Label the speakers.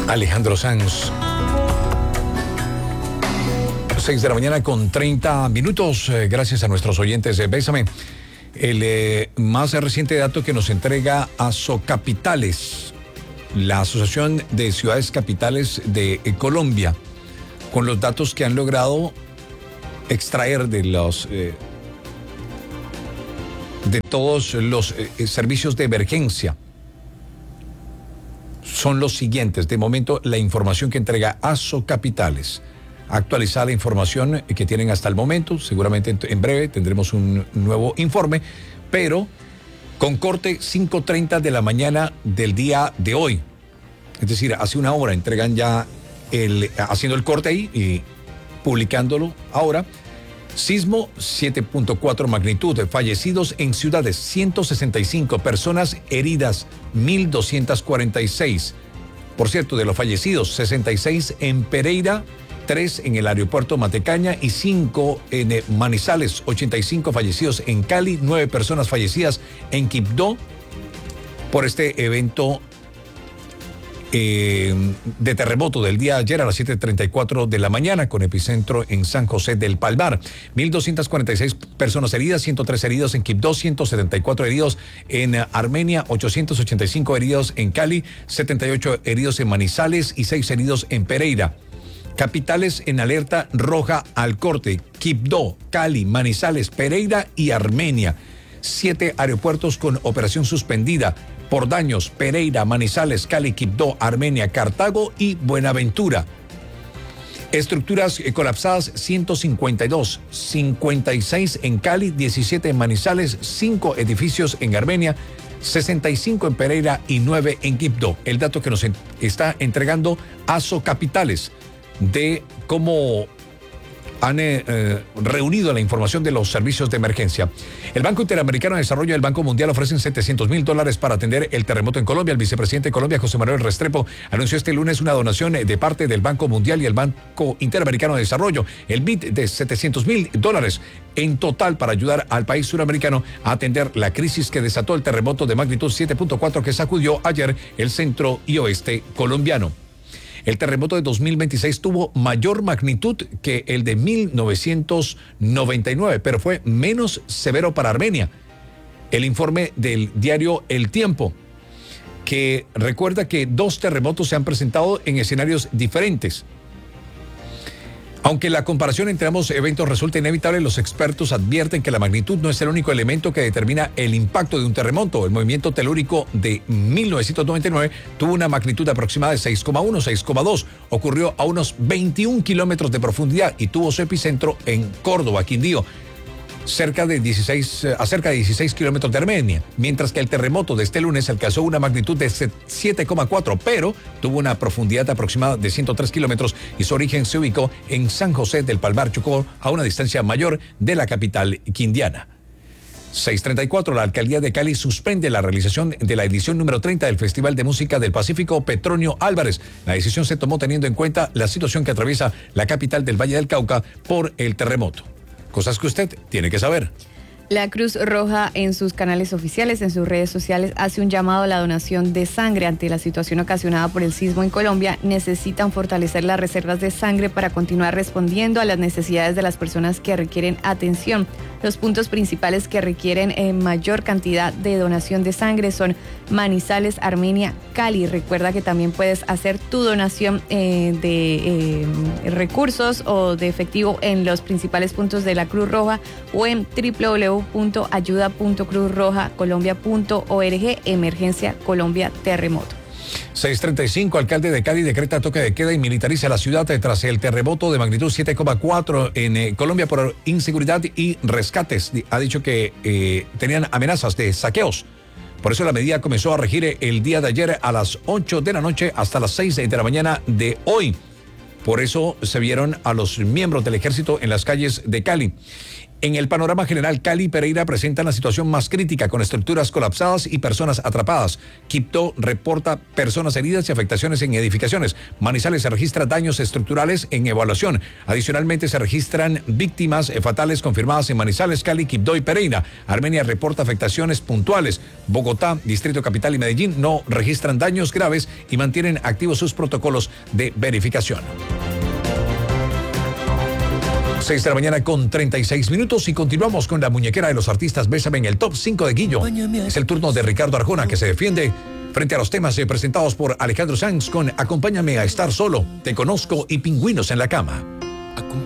Speaker 1: Alejandro Sanz. 6 de la mañana con 30 minutos. Gracias a nuestros oyentes de Bésame. El más reciente dato que nos entrega Asocapitales, la Asociación de Ciudades Capitales de Colombia, con los datos que han logrado extraer de todos los servicios de emergencia, son los siguientes. De momento, la información que entrega Asocapitales. Actualizada la información que tienen hasta el momento. Seguramente en breve tendremos un nuevo informe, pero con corte 5:30 de la mañana del día de hoy. Es decir, hace una hora entregan ya haciendo el corte ahí y publicándolo ahora. Sismo 7.4 magnitud, fallecidos en ciudades 165, personas heridas 1.246. Por cierto, de los fallecidos, 66 en Pereira, 3 en el aeropuerto Matecaña y 5 en Manizales, 85 fallecidos en Cali, 9 personas fallecidas en Quibdó por este evento de terremoto del día de ayer a las 7:34 de la mañana, con epicentro en San José del Palmar. 1.246 personas heridas, 103 heridos en Quibdó, 174 heridos en Armenia, 885 heridos en Cali, 78 heridos en Manizales y 6 heridos en Pereira. Capitales en alerta roja al corte: Quibdó, Cali, Manizales, Pereira y Armenia. 7 aeropuertos con operación suspendida por daños: Pereira, Manizales, Cali, Quibdó, Armenia, Cartago y Buenaventura. Estructuras colapsadas 152, 56 en Cali, 17 en Manizales, 5 edificios en Armenia, 65 en Pereira y 9 en Quibdó. El dato que nos está entregando Asocapitales de cómo han reunido la información de los servicios de emergencia. El Banco Interamericano de Desarrollo y el Banco Mundial ofrecen $700,000 para atender el terremoto en Colombia. El vicepresidente de Colombia, José Manuel Restrepo, anunció este lunes una donación de parte del Banco Mundial y el Banco Interamericano de Desarrollo, el BID, de $700,000 en total para ayudar al país suramericano a atender la crisis que desató el terremoto de magnitud 7.4 que sacudió ayer el centro y oeste colombiano. El terremoto de 2026 tuvo mayor magnitud que el de 1999, pero fue menos severo para Armenia. El informe del diario El Tiempo, que recuerda que 2 terremotos se han presentado en escenarios diferentes. Aunque la comparación entre ambos eventos resulta inevitable, los expertos advierten que la magnitud no es el único elemento que determina el impacto de un terremoto. El movimiento telúrico de 1999 tuvo una magnitud aproximada de 6,1, 6,2. Ocurrió a unos 21 kilómetros de profundidad y tuvo su epicentro en Córdoba, Quindío, a cerca de 16 kilómetros de Armenia, mientras que el terremoto de este lunes alcanzó una magnitud de 7,4, pero tuvo una profundidad aproximada de 103 kilómetros y su origen se ubicó en San José del Palmar, Chocó, a una distancia mayor de la capital quindiana. 6:34, la alcaldía de Cali suspende la realización de la edición número 30 del Festival de Música del Pacífico Petronio Álvarez. La decisión se tomó teniendo en cuenta la situación que atraviesa la capital del Valle del Cauca por el terremoto. Cosas que usted tiene que saber.
Speaker 2: La Cruz Roja en sus canales oficiales, en sus redes sociales, hace un llamado a la donación de sangre ante la situación ocasionada por el sismo en Colombia. Necesitan fortalecer las reservas de sangre para continuar respondiendo a las necesidades de las personas que requieren atención. Los puntos principales que requieren mayor cantidad de donación de sangre son Manizales, Armenia, Cali. Recuerda que también puedes hacer tu donación de recursos o de efectivo en los principales puntos de la Cruz Roja o en www.ayuda.cruzrojacolombia.org, Emergencia Colombia Terremoto.
Speaker 1: 6:35, alcalde de Cali decreta toque de queda y militariza la ciudad tras el terremoto de magnitud 7,4 en Colombia por inseguridad y rescates. Ha dicho que tenían amenazas de saqueos. Por eso la medida comenzó a regir el día de ayer a las 8 de la noche hasta las 6 de la mañana de hoy. Por eso se vieron a los miembros del ejército en las calles de Cali. En el panorama general, Cali y Pereira presentan la situación más crítica con estructuras colapsadas y personas atrapadas. Quibdó reporta personas heridas y afectaciones en edificaciones. Manizales se registra daños estructurales en evaluación. Adicionalmente se registran víctimas fatales confirmadas en Manizales, Cali, Quibdó y Pereira. Armenia reporta afectaciones puntuales. Bogotá, Distrito Capital y Medellín no registran daños graves y mantienen activos sus protocolos de verificación. 6 de la mañana con 36 minutos y continuamos con la muñequera de los artistas Bésame en el Top 5 de Guillo. Es el turno de Ricardo Arjona, que se defiende frente a los temas presentados por Alejandro Sanz con Acompáñame a estar solo, Te conozco y Pingüinos en la cama.